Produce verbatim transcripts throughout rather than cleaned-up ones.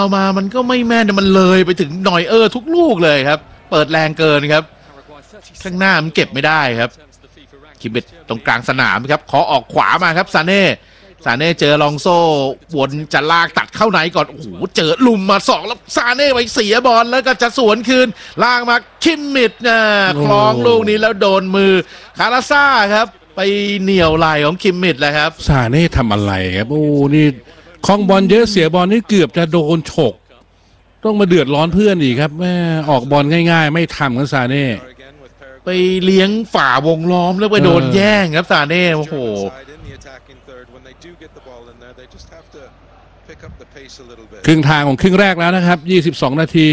เอามามันก็ไม่แม่นมันเลยไปถึงนอยเออร์ทุกลูกเลยครับเปิดแรงเกินครับข้างหน้ามันเก็บไม่ได้ครับคิมเบตตรงกลางสนามครับขอออกขวามาครับซาเน่ซาเน่เจอลองโซ่วนจะลากตัดเข้าไหนก่อนโอ้โหเจอลุมมาสองแล้วซาเน่ไปเสียบอลแล้วก็จะสวนคืนลากมาคิมมิดนะคล้องลูกนี้แล้วโดนมือคาราซ่าครับไปเหนี่ยวไหล่ของคิมมิดแล้วครับซาเน่ทำอะไรครับโอ้นี่คล้องบอลเยอะเสียบอลนี่เกือบจะโดนฉกต้องมาเดือดร้อนเพื่อนอีกครับแม่ออกบอลง่ายๆไม่ทำกันซาเน่ไปเลี้ยงฝ่าวงล้อมแล้วไปโดนแย่งครับซาเน่โอ้โหครึ่งทางของครึ่งแรกแล้วนะครับยี่สิบสองนาที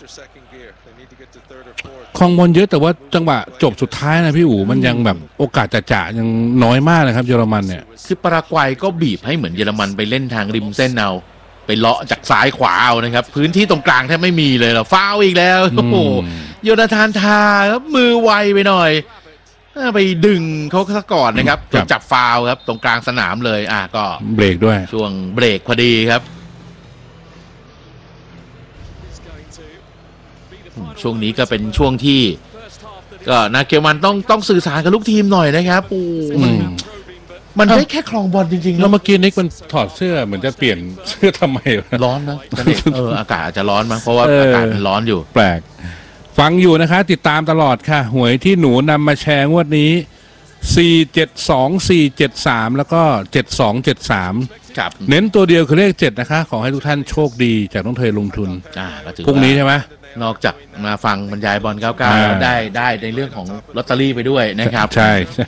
คลองบอลเยอะแต่ว่าจังหวะจบสุดท้ายนะพี่อู๋มันยังแบบโอกาสจะจะยังน้อยมากนะครับเยอรมันเนี่ยคือปารากวัยก็บีบให้เหมือนเยอรมันไปเล่นทางริมเส้นเอาไปเลาะจากซ้ายขวาเอานะครับพื้นที่ตรงกลางแทบไม่มีเลยหรอฟาวอีกแล้วโอ้โหโยนาธานทาครับมือไวไปหน่อยไปดึงเขาซะก่อนนะครับจนจับฟาวครับตรงกลางสนามเลยอ่ะก็เบรกด้วยช่วงเบรกพอดีครับช่วงนี้ก็เป็นช่วงที่ก็นาเกลมันต้องต้องสื่อสารกับลูกทีมหน่อยนะครับปูมันมันไม่แค่คลองบอลจริงๆแล้วเมื่อกี้นิกมันถอดเสื้อเหมือนจะเปลี่ยนเสื้อทำไมร้อนนะเอออากาศอาจจะร้อนมั้งเพราะว่าอากาศมันร้อนอยู่แปลกฟังอยู่นะคะติดตามตลอดค่ะหวยที่หนูนำมาแชร์งวดนี้สี่ เจ็ด สอง สี่ เจ็ด สามแล้วก็เจ็ด สอง เจ็ด สามครับเน้นตัวเดียวคือเลขเจ็ดนะคะขอให้ทุกท่านโชคดีจากน้องเทยลงทุนอ่าพรุ่งนี้ใช่ไหมนอกจากมาฟังบรรยายบอลเก้าเก้าได้ได้ในเรื่องของลอตเตอรี่ไปด้วยนะครับใช่ใช่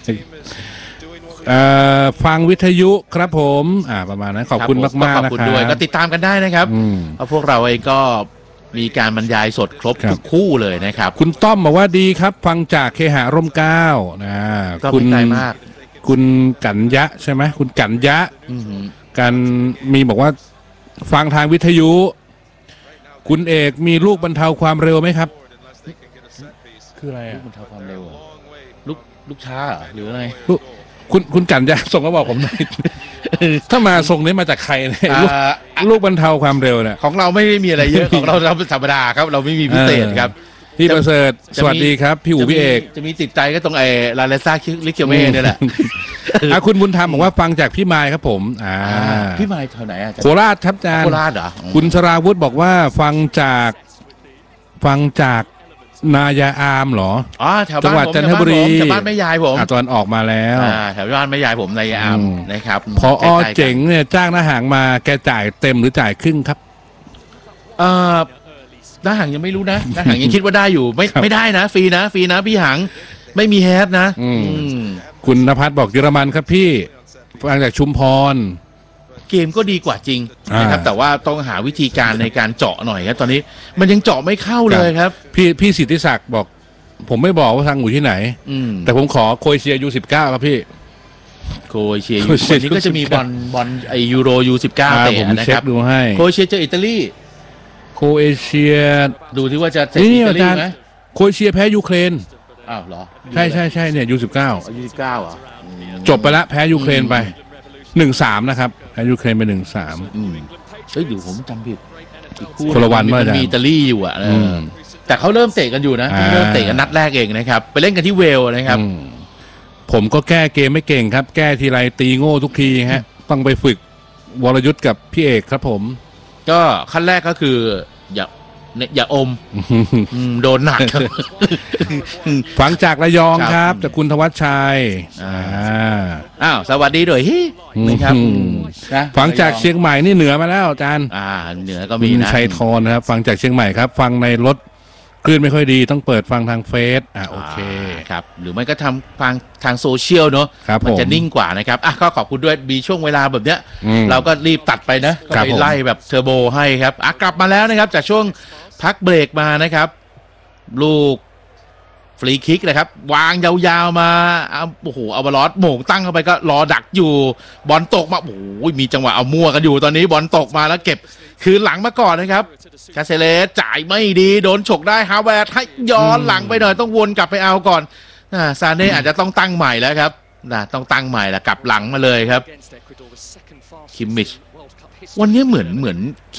ฟังวิทยุครับผมอ่าประมาณนั้นขอบคุณมากมากนะครับขอบคุณด้วยก็ติดตามกันได้นะครับเพราะพวกเราเองก็มีการบรรยายสดครบทุกคู่เลยนะครับคุณต้อมบอกว่าดีครับฟังจากเคหะร่มเกล้านะคุณใจมากคุณกัญญะใช่ไหมคุณกัญญะกันมีบอกว่าฟังทางวิทยุคุณเอกมีลูกบรรเทาความเร็วไหมครับคืออะไรลูกบรรเทาความเร็วลูกลูกช้าหรืออะไรคุณคุณกัญญะส่งก็บอกผมหน่อยถ้ามาส่งนี้มาจากใครเนี่ยลูกบรรเทาความเร็วเนี่ยของเราไม่ได้มีอะไรเยอะของเราเราเป็นธรรมดาครับเราไม่มีพิเศษครับพี่ประเสริฐสวัสดีครับพี่อู๋พี่เอกจะมีติดใจก็ตรงไอ้ลาเลซ่าลิเคียวเม่เนี่ยแหละคุณบุญธรรมบอกว่าฟังจากพี่ไมค์ครับผมอ่าพี่ไมค์แถวไหนโคราชครับอาจารย์โคราชเหรอคุณสราวุธบอกว่าฟังจากฟังจากนายาอามเหรออ๋อแถวจังหวัดจันทบุรีแถวบ้านแม่ยายผมตอนออกมาแล้วแถวบ้านแม่ยายผมนายาอามนะครับพอเจ๋งเนี่ยจ้างทหารมาแกจ่ายเต็มหรือจ่ายครึ่งครับเอ่อทหารยังไม่รู้นะทหารยังคิดว่าได้อยู่ไม่ไม่ได้นะฟรีนะฟรีนะพี่หังไม่มีแฮปนะคุณณภัทรบอกเยอรมันครับพี่ฟังจากชุมพรเกมก็ดีกว่าจริงนะครับแต่ว่าต้องหาวิธีการในการเจาะหน่อยครับตอนนี้มันยังเจาะไม่เข้าเลยครับพี่พี่สิทธิศักดิ์บอกผมไม่บอกว่าทางอยู่ที่ไหนแต่ผมขอโครเอเชียยูสิบเก้าครับพี่โครเอเชียยูวันนี้ก็จะมีบอลบอลไอยูโรยูสิบเก้าเตะนะครับดูให้โครเอเชียเจออิตาลีโครเอเชียดูที่ว่าจะเตะอิตาลีไหมโครเอเชียแพ้ยูเครนอ้าวเหรอใช่ใช่ใช่เนี่ยยูสิบเก้ายูสิบเก้าอ่ะจบไปแล้วแพ้ยูเครนไปหนึ่งสามนะครับแพ้ยูเครนไปหนึ่งสามเฮ้ยเดี๋ยวผมจำผิดคนละวันมันมีอิตาลีอยู่อ่ะแต่เขาเริ่มเตะกันอยู่นะเริ่มเตะกันนัดแรกเองนะครับไปเล่นกันที่เวลนะครับผมก็แก้เกมไม่เก่งครับแก้ทีไรตีโง่ทุกทีฮะต้องไปฝึกวรยุทธ์กับพี่เอกครับผมก็ขั้นแรกก็คืออย่าอย่าอมโดนหนักฟังจากระยองครับจากคุณธวัชชัยอ้าวสวัสดีด้วยฮินะครับฟังจากเชียงใหม่นี่เหนือมาแล้วอาจารย์อ่าเหนือก็มีนะชัยทรนะครับฟังจากเชียงใหม่ครับฟังในรถคลื่นไม่ค่อยดีต้องเปิดฟังทางเฟซอ่าโอเคครับหรือไม่ก็ทำฟังทางโซเชียลเนาะมันจะนิ่งกว่านะครับอ่ะก็ขอบคุณด้วยมีช่วงเวลาแบบเนี้ยเราก็รีบตัดไปนะก็ไปไล่แบบเทอร์โบให้ครับอ่ะกลับมาแล้วนะครับจากช่วงพักเบรกมานะครับลูกฟรีคิกนะครับวางยาวๆมาโอ้โหเอาบอลลอสโหม่งตั้งเข้าไปก็รอดักอยู่บอลตกมาโอ้โหมีจังหวะเอามั่วกันอยู่ตอนนี้บอลตกมาแล้วเก็บคืนหลังมาก่อนนะครับคาเซเลสจ่ายไม่ดีโดนฉกได้ฮาวเวิร์ดให้ย้อนหลังไปหน่อยต้องวนกลับไปเอาก่อนซาเน่อาจจะต้องตั้งใหม่แล้วครับนะต้องตั้งใหม่ละกลับหลังมาเลยครับคิมมิชวันนี้เหมือนเหมือน